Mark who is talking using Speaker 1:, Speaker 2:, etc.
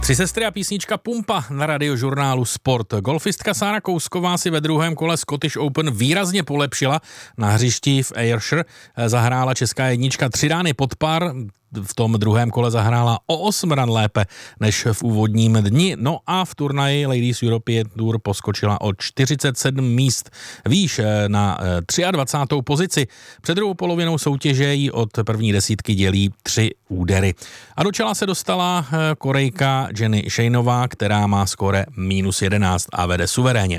Speaker 1: Tři sestry a písnička Pumpa na radiožurnálu Sport. Golfistka Sára Kousková si ve druhém kole Scottish Open výrazně polepšila. Na hřišti v Ayrshire zahrála česká jednička 3 rány pod par. V tom druhém kole zahrála o 8 ran lépe než v úvodním dni. No a v turnaji Ladies European Tour poskočila o 47 míst výš na 23. pozici. Před druhou polovinou soutěže jí od první desítky dělí 3 údery. A do čela se dostala Korejka Jenny Shaneová, která má skóre -11 a vede suverénně.